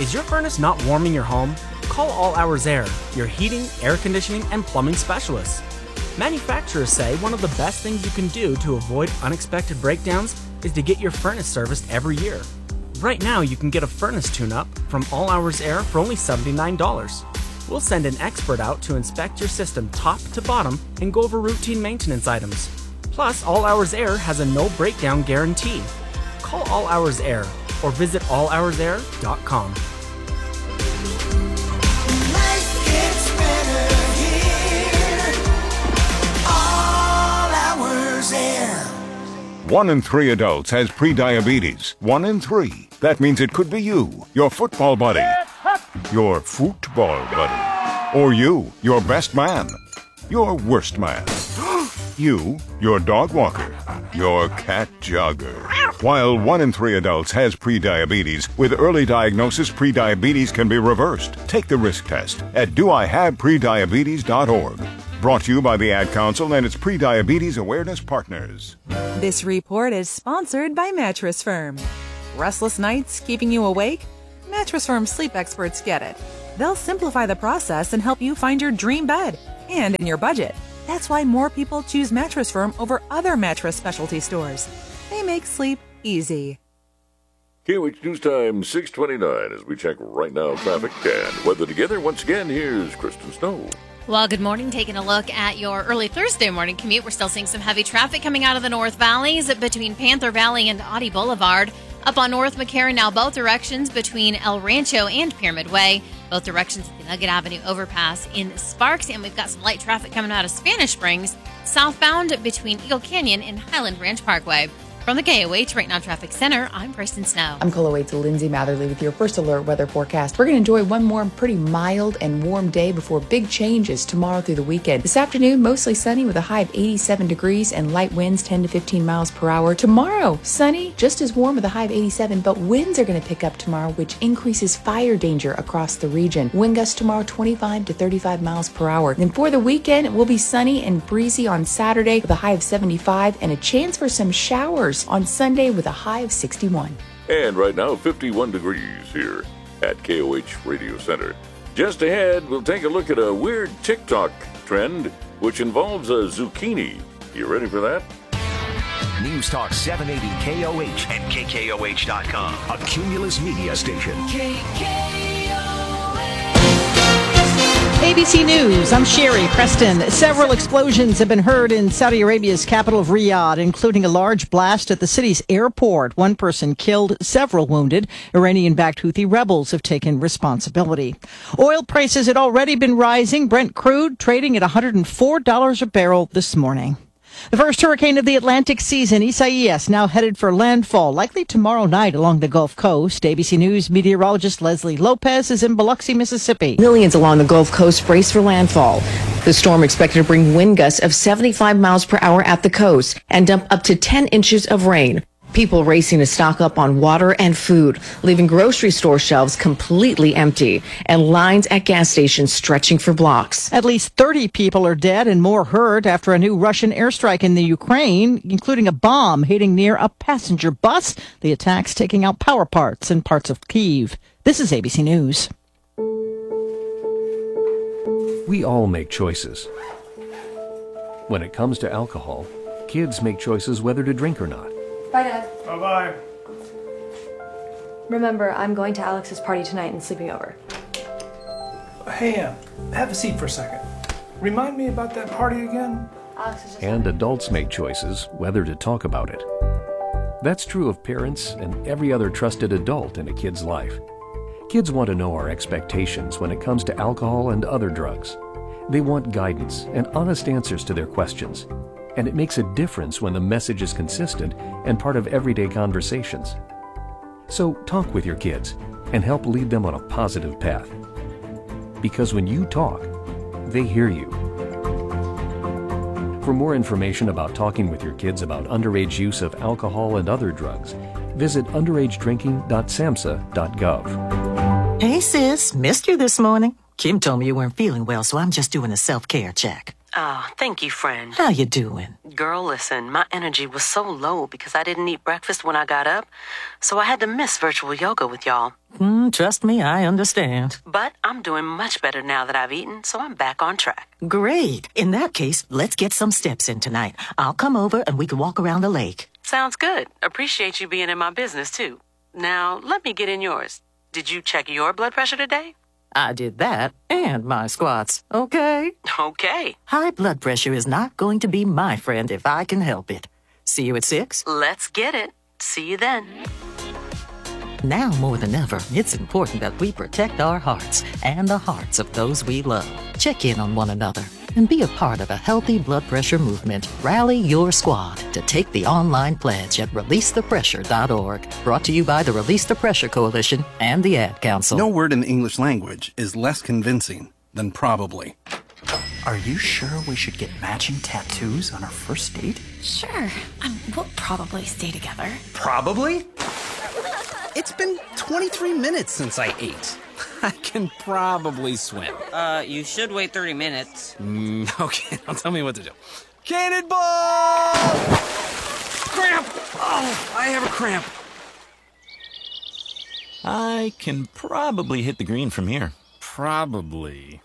Is your furnace not warming your home? Call All Hours Air, your heating, air conditioning, and plumbing specialists. Manufacturers say one of the best things you can do to avoid unexpected breakdowns is to get your furnace serviced every year. Right now, you can get a furnace tune-up from All Hours Air for only $79. We'll send an expert out to inspect your system top to bottom and go over routine maintenance items. Plus, All Hours Air has a no breakdown guarantee. Call All Hours Air or visit allhoursair.com. Life gets better here. All Hours Air. 1 in 3 adults has prediabetes. 1 in 3. That means it could be you, your football buddy, your football buddy, or you, your best man, your worst man, you, your dog walker, your cat jogger. While 1 in 3 adults has prediabetes, with early diagnosis, prediabetes can be reversed. Take the risk test at doihaveprediabetes.org. Brought to you by the Ad Council and its Prediabetes Awareness Partners. This report is sponsored by Mattress Firm. Restless nights keeping you awake? Mattress Firm sleep experts get it. They'll simplify the process and help you find your dream bed and in your budget. That's why more people choose Mattress Firm over other mattress specialty stores. They make sleep easy. KOH News Time 6:29 as we check right now traffic and weather together. Once again, here's Kristen Snow. Well, good morning. Taking a look at your early Thursday morning commute. We're still seeing some heavy traffic coming out of the North Valleys between Panther Valley and Audie Boulevard. Up on North McCarran now, both directions between El Rancho and Pyramid Way. Both directions at the Nugget Avenue overpass in Sparks. And we've got some light traffic coming out of Spanish Springs, southbound between Eagle Canyon and Highland Ranch Parkway. From the KOH Right Now Traffic Center, I'm Kristen Snow. I'm KOH's Lindsay Matherly with your first alert weather forecast. We're going to enjoy one more pretty mild and warm day before big changes tomorrow through the weekend. This afternoon, mostly sunny with a high of 87 degrees and light winds 10 to 15 miles per hour. Tomorrow, sunny, just as warm with a high of 87, but winds are going to pick up tomorrow, which increases fire danger across the region. Wind gusts tomorrow 25 to 35 miles per hour. Then for the weekend, it will be sunny and breezy on Saturday with a high of 75 and a chance for some showers on Sunday with a high of 61. And right now, 51 degrees here at KOH Radio Center. Just ahead, we'll take a look at a weird TikTok trend which involves a zucchini. You ready for that? News Talk 780 KOH and KKOH.com. A Cumulus media station. ABC News, I'm Sherry Preston. Several explosions have been heard in Saudi Arabia's capital of Riyadh, including a large blast at the city's airport. One person killed, several wounded. Iranian-backed Houthi rebels have taken responsibility. Oil prices had already been rising. Brent crude trading at $104 a barrel this morning. The first hurricane of the Atlantic season, Isaias, now headed for landfall, likely tomorrow night along the Gulf Coast. ABC News meteorologist Leslie Lopez is in Biloxi, Mississippi. Millions along the Gulf Coast brace for landfall. The storm expected to bring wind gusts of 75 miles per hour at the coast and dump up to 10 inches of rain. People racing to stock up on water and food, leaving grocery store shelves completely empty and lines at gas stations stretching for blocks. At least 30 people are dead and more hurt after a new Russian airstrike in the Ukraine, including a bomb hitting near a passenger bus. The attacks taking out power parts in parts of Kyiv. This is ABC News. We all make choices. When it comes to alcohol, kids make choices whether to drink or not. Bye, Dad. Bye-bye. Remember, I'm going to Alex's party tonight and sleeping over. Hey, have a seat for a second. Remind me about that party again? Alex is just... And adults make choices whether to talk about it. That's true of parents and every other trusted adult in a kid's life. Kids want to know our expectations when it comes to alcohol and other drugs. They want guidance and honest answers to their questions. And it makes a difference when the message is consistent and part of everyday conversations. So talk with your kids and help lead them on a positive path. Because when you talk, they hear you. For more information about talking with your kids about underage use of alcohol and other drugs, visit underagedrinking.samhsa.gov. Hey sis, missed you this morning. Kim told me you weren't feeling well, so I'm just doing a self-care check. Oh, thank you, friend. How you doing? Girl, listen, my energy was so low because I didn't eat breakfast when I got up, so I had to miss virtual yoga with y'all. Trust me, I understand. But I'm doing much better now that I've eaten, so I'm back on track. Great. In that case, let's get some steps in tonight. I'll come over and we can walk around the lake. Sounds good. Appreciate you being in my business, too. Now, let me get in yours. Did you check your blood pressure today? I did that and my squats, okay? Okay. High blood pressure is not going to be my friend if I can help it. See you at 6? Let's get it. See you then. Now more than ever, it's important that we protect our hearts and the hearts of those we love. Check in on one another and be a part of a healthy blood pressure movement. Rally your squad to take the online pledge at releasethepressure.org. Brought to you by the Release the Pressure Coalition and the Ad Council. No word in the English language is less convincing than probably. Are you sure we should get matching tattoos on our first date? Sure. We'll probably stay together. Probably? It's been 23 minutes since I ate. I can probably swim. You should wait 30 minutes. Okay, now tell me what to do. Cannonball! Cramp! Oh, I have a cramp. I can probably hit the green from here. Probably.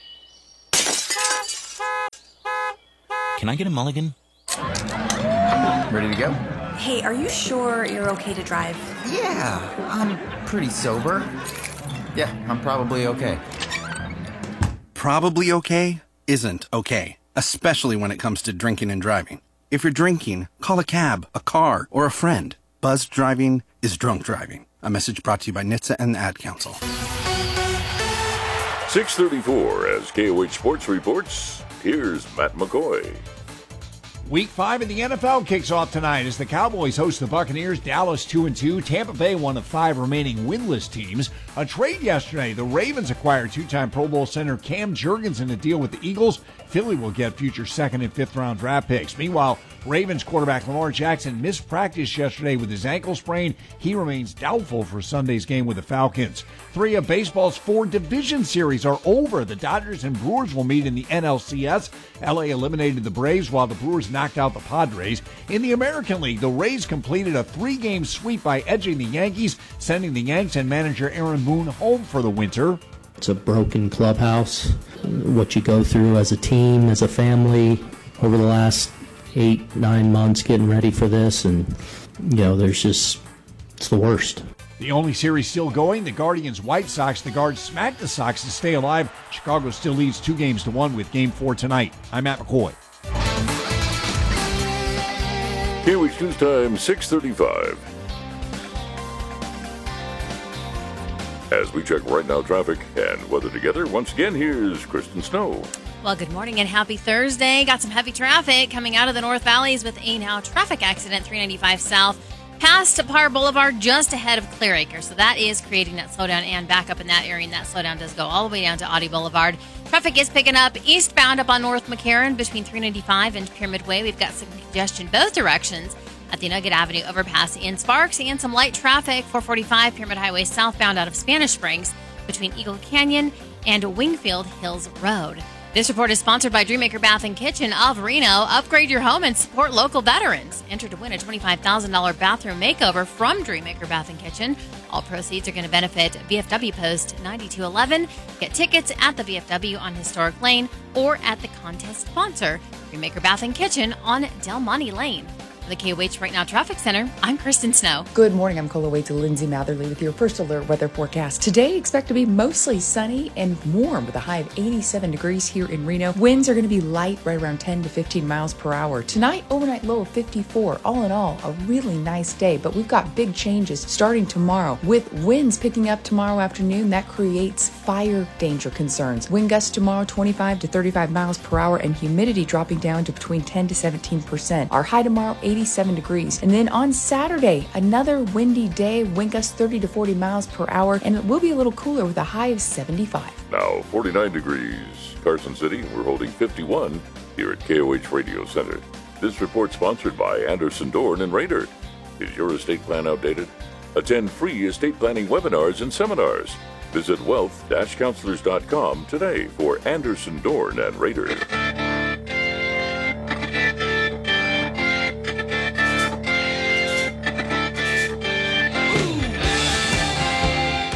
Can I get a mulligan? Ready to go? Hey, are you sure you're okay to drive? Yeah, I'm pretty sober. Yeah, I'm probably okay. Probably okay isn't okay, especially when it comes to drinking and driving. If you're drinking, call a cab, a car, or a friend. Buzzed driving is drunk driving. A message brought to you by NHTSA and the Ad Council. 6:34 as KOH Sports reports. Here's Matt McCoy. Week 5 of the NFL kicks off tonight as the Cowboys host the Buccaneers. Dallas 2-2. Tampa Bay, one of 5 remaining winless teams. A trade yesterday. The Ravens acquired 2-time Pro Bowl center Cam Jurgens in a deal with the Eagles. Philly will get future 2nd and 5th round draft picks. Meanwhile, Ravens quarterback Lamar Jackson missed practice yesterday with his ankle sprain. He remains doubtful for Sunday's game with the Falcons. 3 of baseball's 4 division series are over. The Dodgers and Brewers will meet in the NLCS. LA eliminated the Braves while the Brewers knocked out the Padres. In the American League, the Rays completed a 3-game sweep by edging the Yankees, sending the Yanks and manager Aaron Boone home for the winter. It's a broken clubhouse. What you go through as a team, as a family, over the last 8-9 months getting ready for this, and it's the worst. The only series still going, the Guardians-White Sox. The Guards smacked the Sox to stay alive. Chicago still leads 2-1 with Game 4 tonight. I'm Matt McCoy. KOH News Time, 6:35. As we check right now traffic and weather together, once again, here's Kristen Snow. Well, good morning and happy Thursday. Got some heavy traffic coming out of the North Valleys with a now traffic accident, 395 south, past Parr Boulevard, just ahead of Clear Acre. So that is creating that slowdown and backup in that area, and that slowdown does go all the way down to Audi Boulevard. Traffic is picking up eastbound up on North McCarran between 395 and Pyramid Way. We've got some congestion both directions at the Nugget Avenue overpass in Sparks, and some light traffic 445 Pyramid Highway southbound out of Spanish Springs between Eagle Canyon and Wingfield Hills Road. This report is sponsored by Dreammaker Bath & Kitchen of Reno. Upgrade your home and support local veterans. Enter to win a $25,000 bathroom makeover from Dreammaker Bath & Kitchen. All proceeds are going to benefit VFW Post 9211. Get tickets at the VFW on Historic Lane or at the contest sponsor, Dreammaker Bath & Kitchen on Del Monte Lane. For the KOH Right Now Traffic Center, I'm Kristen Snow. Good morning. I'm Cola Wade to Lindsay Matherly with your first alert weather forecast. Today, expect to be mostly sunny and warm with a high of 87 degrees here in Reno. Winds are going to be light, right around 10 to 15 miles per hour. Tonight, overnight low of 54. All in all, a really nice day, but we've got big changes starting tomorrow. With winds picking up tomorrow afternoon, that creates fire danger concerns. Wind gusts tomorrow, 25 to 35 miles per hour, and humidity dropping down to between 10 to 17%. Our high tomorrow, 87 degrees. And then on Saturday, another windy day, wind gusts 30 to 40 miles per hour, and it will be a little cooler with a high of 75. Now 49 degrees, Carson City. We're holding 51 here at KOH Radio Center. This report sponsored by Anderson Dorn and Rader. Is your estate plan outdated? Attend free estate planning webinars and seminars. Visit wealth-counselors.com today for Anderson Dorn and Rader.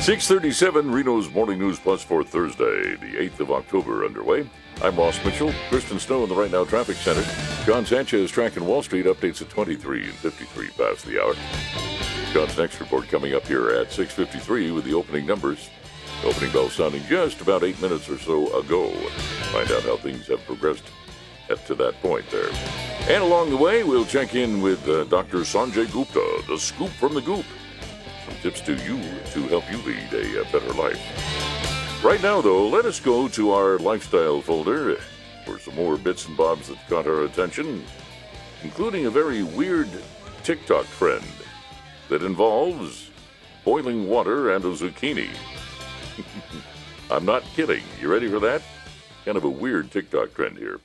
6:37, Reno's Morning News Plus for Thursday, the 8th of October, underway. I'm Ross Mitchell. Kristen Snow in the Right Now Traffic Center. John Sanchez tracking Wall Street. Updates at 23 and 53 past the hour. John's next report coming up here at 6:53 with the opening numbers. The opening bell sounding just about 8 minutes or so ago. Find out how things have progressed up to that point there. And along the way, we'll check in with Dr. Sanjay Gupta, the scoop from the goop. Some tips to you to help you lead a better life. Right now, though, let us go to our lifestyle folder for some more bits and bobs that caught our attention, including a very weird TikTok trend that involves boiling water and a zucchini. I'm not kidding. You ready for that? Kind of a weird TikTok trend here.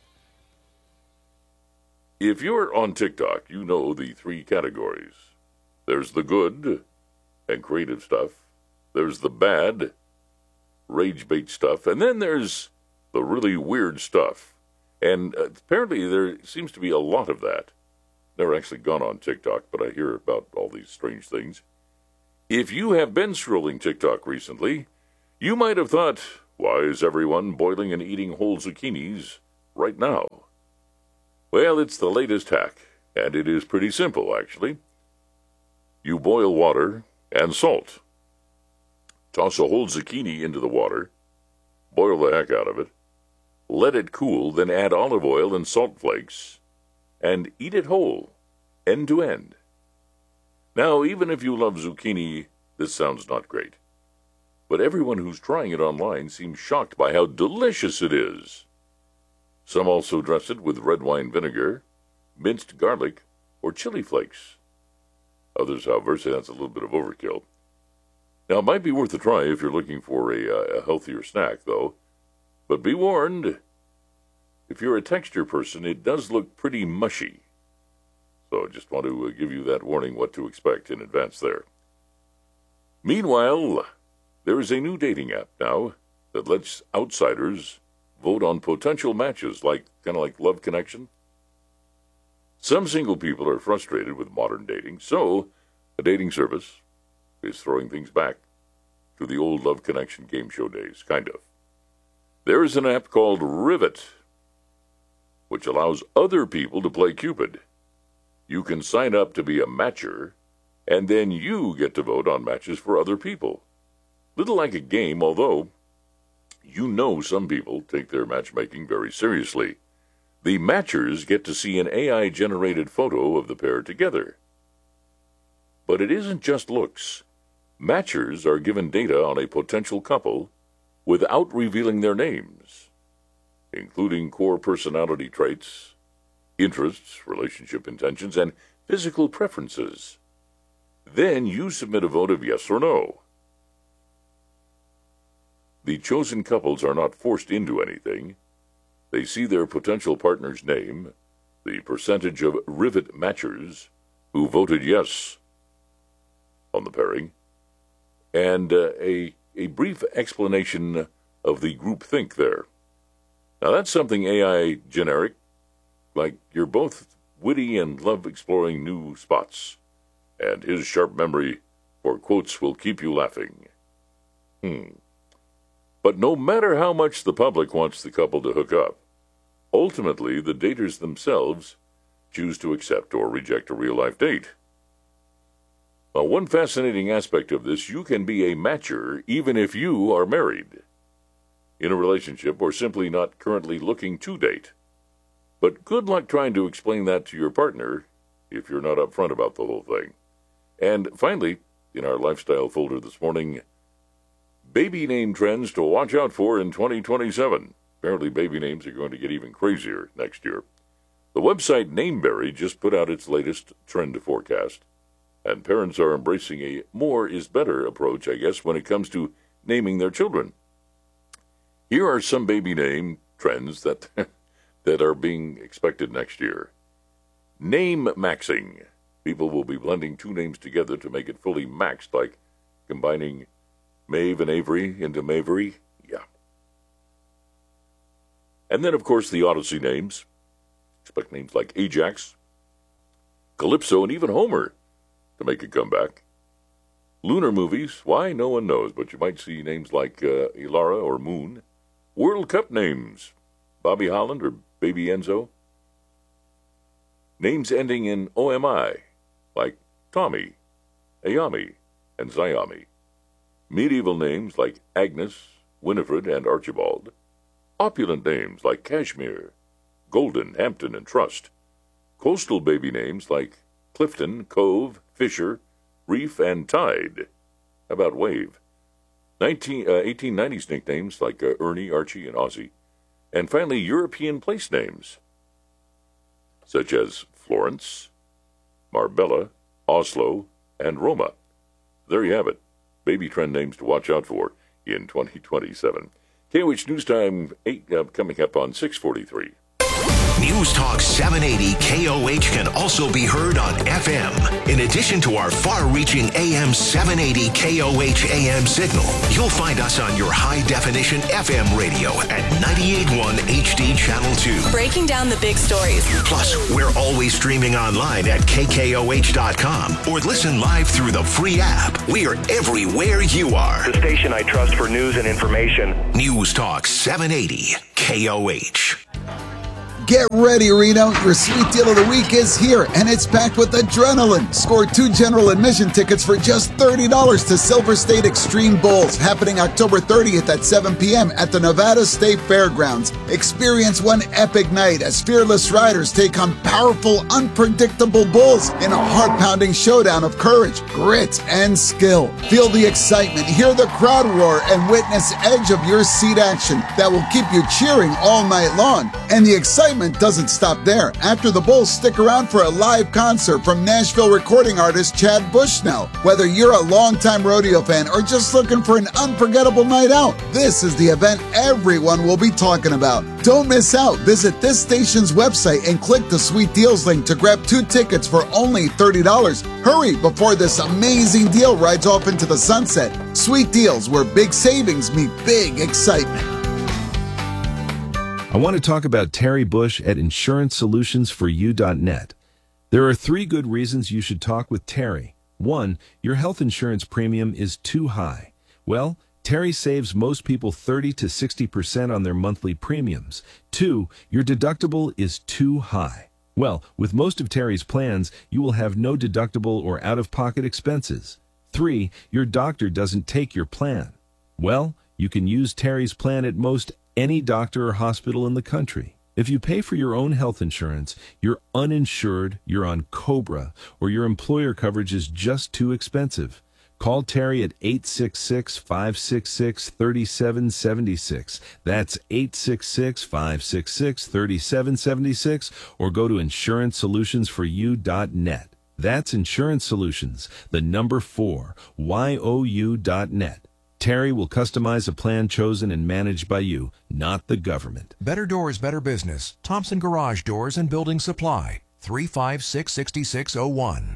If you're on TikTok, you know the three categories. There's the good and creative stuff. There's the bad, rage bait stuff. And then there's the really weird stuff. And apparently there seems to be a lot of that. Never actually gone on TikTok, but I hear about all these strange things. If you have been scrolling TikTok recently, you might have thought, why is everyone boiling and eating whole zucchinis right now? Well, it's the latest hack, and it is pretty simple, actually. You boil water and salt. Toss a whole zucchini into the water, boil the heck out of it, let it cool, then add olive oil and salt flakes, and eat it whole, end to end. Now, even if you love zucchini, this sounds not great. But everyone who's trying it online seems shocked by how delicious it is. Some also dress it with red wine vinegar, minced garlic, or chili flakes. Others, however, say that's a little bit of overkill. Now, it might be worth a try if you're looking for a healthier snack, though. But be warned, if you're a texture person, it does look pretty mushy. So I just want to give you that warning what to expect in advance there. Meanwhile, there is a new dating app now that lets outsiders vote on potential matches, kind of like Love Connection. Some single people are frustrated with modern dating, so a dating service is throwing things back to the old Love Connection game show days, kind of. There is an app called Rivet, which allows other people to play Cupid. You can sign up to be a matcher, and then you get to vote on matches for other people. Little like a game, although you know some people take their matchmaking very seriously. The matchers get to see an AI-generated photo of the pair together. But it isn't just looks. Matchers are given data on a potential couple without revealing their names, including core personality traits, interests, relationship intentions, and physical preferences. Then you submit a vote of yes or no. The chosen couples are not forced into anything. They see their potential partner's name, the percentage of Rivet matchers who voted yes on the pairing, and a brief explanation of the groupthink there. Now that's something AI generic, like you're both witty and love exploring new spots, and his sharp memory for quotes will keep you laughing. But no matter how much the public wants the couple to hook up, ultimately the daters themselves choose to accept or reject a real-life date. Now, one fascinating aspect of this, you can be a matcher even if you are married, in a relationship, or simply not currently looking to date. But good luck trying to explain that to your partner if you're not upfront about the whole thing. And finally, in our lifestyle folder this morning, baby name trends to watch out for in 2027. Apparently baby names are going to get even crazier next year. The website Nameberry just put out its latest trend forecast, and parents are embracing a more is better approach, I guess, when it comes to naming their children. Here are some baby name trends that are being expected next year. Name maxing. People will be blending two names together to make it fully maxed, like combining Maeve and Avery into Mavery. Yeah. And then, of course, the Odyssey names. Expect names like Ajax, Calypso, and even Homer to make a comeback. Lunar movies, why, no one knows, but you might see names like Ilara or Moon. World Cup names, Bobby Holland or Baby Enzo. Names ending in OMI, like Tommy, Ayami, and Zyami. Medieval names like Agnes, Winifred, and Archibald. Opulent names like Kashmir, Golden, Hampton, and Trust. Coastal baby names like Clifton, Cove, Fisher, Reef, and Tide. How about Wave? 1890s nicknames like Ernie, Archie, and Ozzie. And finally, European place names, such as Florence, Marbella, Oslo, and Roma. There you have it. Baby trend names to watch out for in 2027. KOH News Time 8 coming up on 6:43. News Talk 780 KOH can also be heard on FM. In addition to our far-reaching AM 780 KOH AM signal, you'll find us on your high-definition FM radio at 98.1 HD Channel 2. Breaking down the big stories. Plus, we're always streaming online at KKOH.com or listen live through the free app. We are everywhere you are. The station I trust for news and information. News Talk 780 KOH. Get ready, Reno. Your sweet deal of the week is here, and it's packed with adrenaline. Score 2 general admission tickets for just $30 to Silver State Extreme Bowls, happening October 30th at 7 p.m. at the Nevada State Fairgrounds. Experience one epic night as fearless riders take on powerful, unpredictable bulls in a heart-pounding showdown of courage, grit, and skill. Feel the excitement, hear the crowd roar, and witness edge-of-your-seat action that will keep you cheering all night long. And the excitement doesn't stop there. After the Bulls, stick around for a live concert from Nashville recording artist Chad Bushnell. Whether you're a longtime rodeo fan or just looking for an unforgettable night out, this is the event everyone will be talking about. Don't miss out. Visit this station's website and click the Sweet Deals link to grab 2 tickets for only $30. Hurry before this amazing deal rides off into the sunset. Sweet Deals, where big savings meet big excitement. I want to talk about Terry Bush at InsuranceSolutionsForYou.net. There are 3 good reasons you should talk with Terry. 1, your health insurance premium is too high. Well, Terry saves most people 30 to 60% on their monthly premiums. 2, your deductible is too high. Well, with most of Terry's plans, you will have no deductible or out-of-pocket expenses. 3, your doctor doesn't take your plan. Well, you can use Terry's plan at most any doctor or hospital in the country. If you pay for your own health insurance, you're uninsured, you're on COBRA, or your employer coverage is just too expensive. Call Terry at 866-566-3776. That's 866-566-3776, or go to InsuranceSolutionsForYou.net. That's Insurance Solutions, the number 4, YOU.net. Terry will customize a plan chosen and managed by you, not the government. Better Doors, Better Business. Thompson Garage Doors and Building Supply. 356-6601.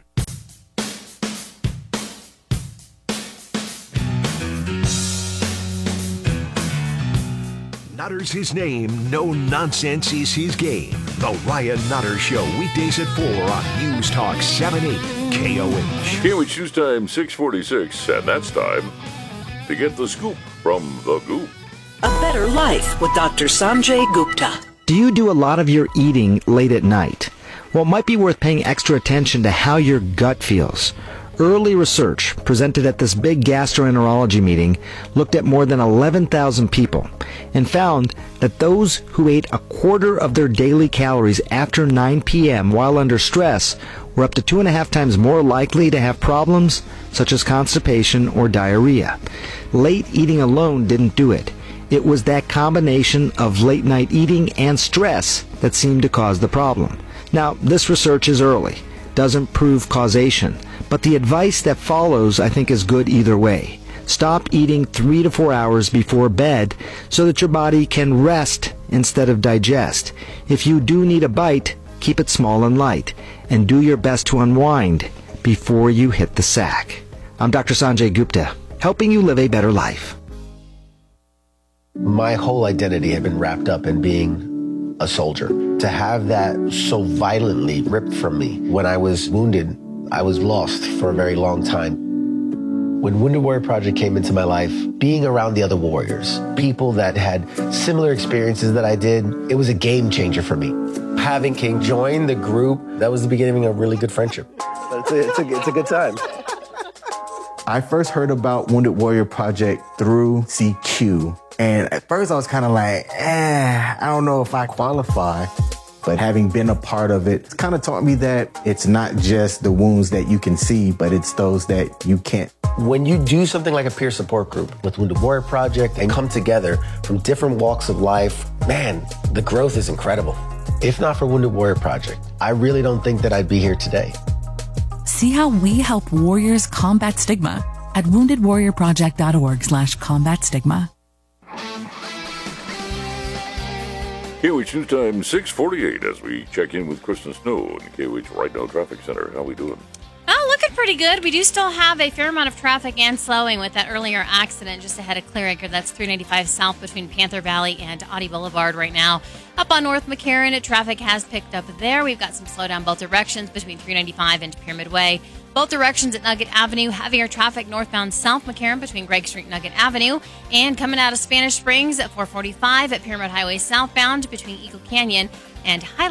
Nutter's his name, no nonsense is his game. The Ryan Nutter Show, weekdays at 4 on News Talk 780 KOH. KOH News Time 6:46, and that's time to get the scoop from the Goop. A Better Life with Dr. Sanjay Gupta. Do you do a lot of your eating late at night? Well, it might be worth paying extra attention to how your gut feels. Early research presented at this big gastroenterology meeting looked at more than 11,000 people and found that those who ate a quarter of their daily calories after 9 p.m. while under stress were up to 2.5 times more likely to have problems such as constipation or diarrhea. Late eating alone didn't do it. It was that combination of late night eating and stress that seemed to cause the problem. Now, this research is early, doesn't prove causation, but the advice that follows I think is good either way. Stop eating 3 to 4 hours before bed so that your body can rest instead of digest. If you do need a bite, keep it small and light, and do your best to unwind before you hit the sack. I'm Dr. Sanjay Gupta, helping you live a better life. My whole identity had been wrapped up in being a soldier. To have that so violently ripped from me when I was wounded, I was lost for a very long time. When Wounded Warrior Project came into my life, being around the other warriors, people that had similar experiences that I did, it was a game changer for me. Having King join the group, that was the beginning of a really good friendship. It's a good time. I first heard about Wounded Warrior Project through CQ. And at first I was kind of like, I don't know if I qualify. But having been a part of it, it's kind of taught me that it's not just the wounds that you can see, but it's those that you can't. When you do something like a peer support group with Wounded Warrior Project and come together from different walks of life, man, the growth is incredible. If not for Wounded Warrior Project, I really don't think that I'd be here today. See how we help warriors combat stigma at woundedwarriorproject.org/combat stigma. KOH News Time 6:48 as we check in with Kristen Snow in KOH Right Now Traffic Center. How we doing? Oh, looking pretty good. We do still have a fair amount of traffic and slowing with that earlier accident just ahead of Clear Acre. That's 395 south between Panther Valley and Audi Boulevard right now. Up on North McCarran, traffic has picked up there. We've got some slowdown both directions between 395 and Pyramid Way. Both directions at Nugget Avenue. Heavier traffic northbound South McCarran between Gregg Street and Nugget Avenue. And coming out of Spanish Springs at 445 at Pyramid Highway southbound between Eagle Canyon and Highland.